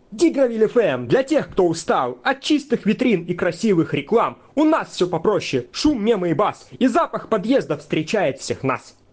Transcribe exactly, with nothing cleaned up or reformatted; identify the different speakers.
Speaker 1: Дигравиль эф эм для тех, кто устал от чистых витрин и красивых реклам. У нас все попроще, шум, мемы и бас, и запах подъезда встречает всех нас.